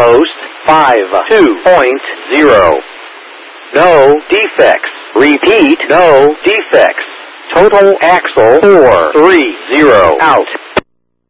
post 5.2.0. No defects. Repeat, no defects. Total axle 430 out.